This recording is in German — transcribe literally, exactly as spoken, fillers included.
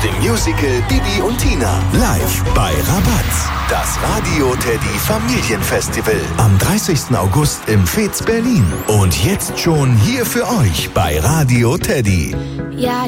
dem Musical Bibi und Tina. Live bei Rabatz. Das Radio Teddy Familienfestival. Am dreißigsten August im Fez Berlin. Und jetzt schon hier für euch bei Radio Teddy. Ja,